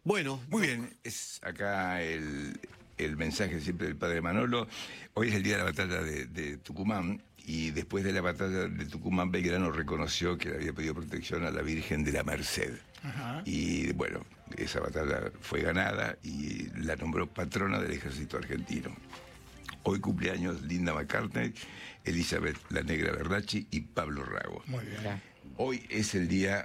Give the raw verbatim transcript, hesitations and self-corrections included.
Bueno, Muy bien, es acá el, el mensaje siempre del padre Manolo. Hoy es el día de la batalla de, de Tucumán y después de la batalla de Tucumán, Belgrano reconoció que le había pedido protección a la Virgen de la Merced. Ajá. Y bueno, esa batalla fue ganada y la nombró patrona del ejército argentino. Hoy cumpleaños Linda McCartney, Elizabeth la Negra Bernacchi y Pablo Rago. Muy bien. Hoy es el día